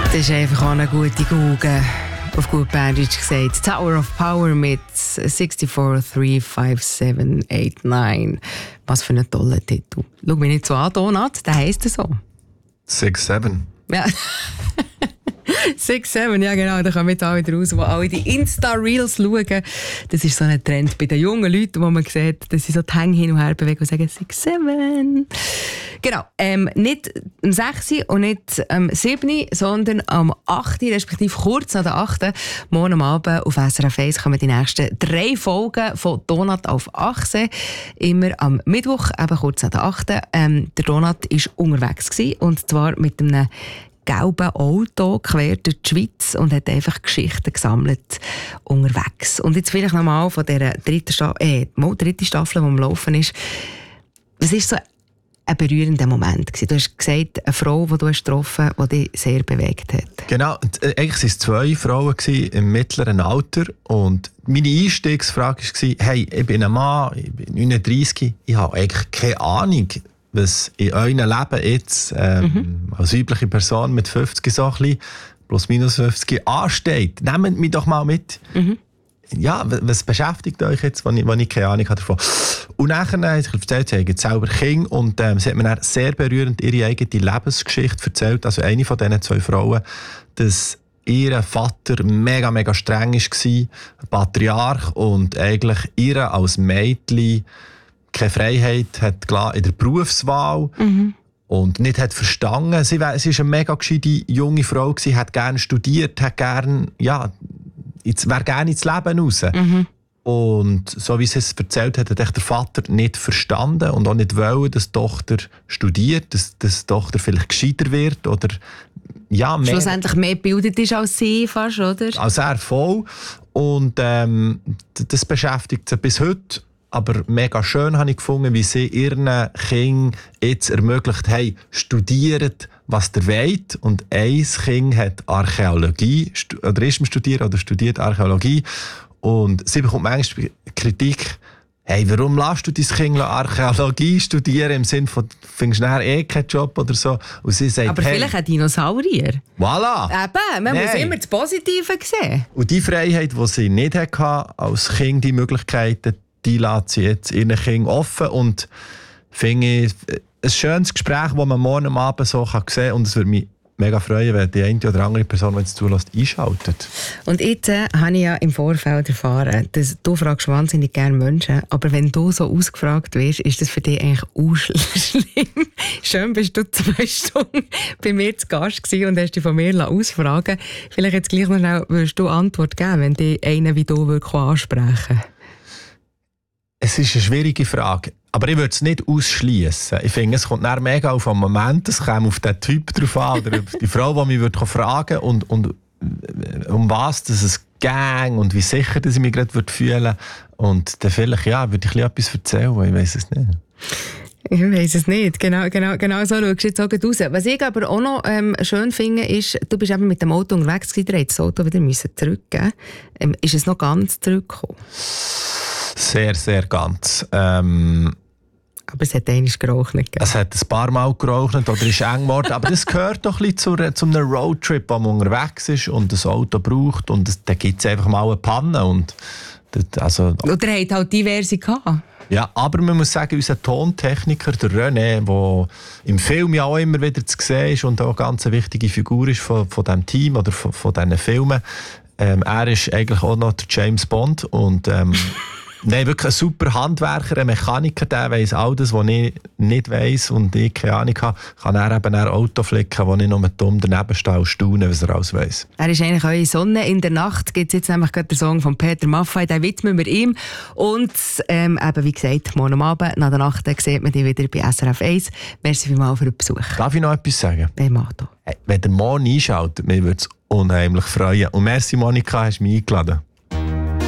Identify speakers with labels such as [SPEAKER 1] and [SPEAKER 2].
[SPEAKER 1] Das ist einfach auch eine gute Google. Auf gut Berndeutsch gesagt. Tower of Power mit 64-35789. Was für ein toller Titel. Schau mich nicht so an, Donat, der heisst so.
[SPEAKER 2] 6-7.
[SPEAKER 1] Ja. 6-7, ja genau, da kommen jetzt alle raus, die alle die Insta-Reels schauen. Das ist so ein Trend bei den jungen Leuten, wo man sieht, dass sie so die Hänge hin und her bewegen und sagen 6-7. Genau, nicht am 6. und nicht am 7., sondern am 8., respektive kurz nach der 8. Morgen am Abend auf SRF 1 kommen die nächsten 3 Folgen von Donat auf Achse. Immer am Mittwoch, eben kurz nach der 8. Der Donat war unterwegs gewesen, und zwar mit einem gelben Auto quer durch die Schweiz und hat einfach Geschichten gesammelt unterwegs. Und jetzt vielleicht nochmal von dieser dritten Staffel, die am Laufen ist. Was war so ein berührender Moment gewesen? Du hast gesagt, eine Frau, die du hast getroffen hast, die dich sehr bewegt hat.
[SPEAKER 2] Genau, eigentlich waren es 2 Frauen im mittleren Alter. Und meine Einstiegsfrage war, hey, ich bin ein Mann, ich bin 39, ich habe eigentlich keine Ahnung, was in eurem Leben jetzt als weibliche Person mit 50 so ein bisschen, plus minus 50 ansteht. Nehmt mich doch mal mit. Ja, was beschäftigt euch jetzt, wenn ich keine Ahnung habe davon? Und nachher habe ich erzählt, sie haben selber Kinder, und sie hat mir dann sehr berührend ihre eigene Lebensgeschichte erzählt. Also eine von diesen 2 Frauen, dass ihr Vater mega, mega streng war, ein Patriarch, und eigentlich ihr als Mädchen keine Freiheit hat gelassen in der Berufswahl und nicht hat verstanden. Sie war eine mega gescheite junge Frau, hat gerne studiert, hat gerne, wäre gerne ins Leben raus. Und so wie sie es erzählt hat, hat der Vater nicht verstanden und auch nicht wollen, dass die Tochter studiert, dass die Tochter vielleicht gescheiter wird oder
[SPEAKER 1] schlussendlich mehr gebildet ist als sie fast, oder?
[SPEAKER 2] Als er voll. Und das beschäftigt sie bis heute. Aber mega schön habe ich gefunden, wie sie ihren Kindern jetzt ermöglicht haben, studiert, was ihr wollt. Und ein Kind hat Archäologie, oder ist studiert oder studiert Archäologie. Und sie bekommt manchmal Kritik, hey, warum lässt du dein Kind Archäologie studieren, im Sinne von, findest du nachher keinen Job oder so? Und sie sagt,
[SPEAKER 1] aber vielleicht ein Dinosaurier.
[SPEAKER 2] Voilà!
[SPEAKER 1] Eben, man muss immer das Positive sehen.
[SPEAKER 2] Und die Freiheit, die sie nicht hatte, als Kind die Möglichkeiten, die lässt sie jetzt ihren Kindern offen, und finde ich ein schönes Gespräch, das man morgen Abend so sehen kann, und es würde mich mega freuen, wenn die eine oder andere Person, die es zulässt, einschaltet.
[SPEAKER 1] Und jetzt habe ich ja im Vorfeld erfahren, dass du fragst wahnsinnig gerne Menschen, aber wenn du so ausgefragt wirst, ist das für dich eigentlich auch schlimm. Schön bist du 2 Stunden bei mir zu Gast gewesen und hast dich von mir ausfragen lassen. Vielleicht jetzt gleich noch schnell, würdest du Antwort geben, wenn dich einer wie du ansprechen.
[SPEAKER 2] Es ist eine schwierige Frage, aber ich würde es nicht ausschließen. Ich finde, es kommt dann mega auf den Moment, es kommt auf den Typ drauf an, oder auf die Frau, die mich fragen würde, und um was dass es ging und wie sicher dass ich mich gerade fühlen würde. Und dann vielleicht würde ich etwas erzählen, ich weiss es nicht.
[SPEAKER 1] Ich weiss es nicht. Genau so schaust du jetzt auch raus. Was ich aber auch noch schön finde, ist, du bist eben mit dem Auto unterwegs gewesen, du das Auto wieder zurückgeben. Ist es noch ganz zurückgekommen?
[SPEAKER 2] Sehr, sehr ganz.
[SPEAKER 1] Aber es hat einmal geraucht.
[SPEAKER 2] Es hat ein paar Mal geraucht oder ist eng geworden. Aber das gehört doch ein bisschen zu einem Roadtrip, wo man unterwegs ist und das Auto braucht. Und da gibt es einfach mal eine Panne. Und oder
[SPEAKER 1] er hat halt diverse gehabt.
[SPEAKER 2] Ja, aber man muss sagen, unser Tontechniker, der René, der im Film ja auch immer wieder zu sehen ist und auch eine ganz wichtige Figur ist von diesem Team oder von diesen Filmen, er ist eigentlich auch noch der James Bond und nein, wirklich ein super Handwerker, ein Mechaniker, der weiss all das, was ich nicht weiss und ich keine Ahnung habe, kann er eben ein Auto flicken, wo ich noch mit dumm daneben stehe und staune, was er alles weiss.
[SPEAKER 1] Er ist eigentlich eure Sonne in der Nacht, gibt es jetzt nämlich gerade den Song von Peter Maffay, den widmen wir ihm. Und eben, wie gesagt, morgen Abend, nach der Nacht, sieht man dich wieder bei SRF 1. Merci vielmals für den Besuch.
[SPEAKER 2] Darf ich noch etwas sagen?
[SPEAKER 1] Hey, Mato.
[SPEAKER 2] Wenn der morgen einschaltet, mir würde es unheimlich freuen. Und merci, Monika, hast du mich eingeladen.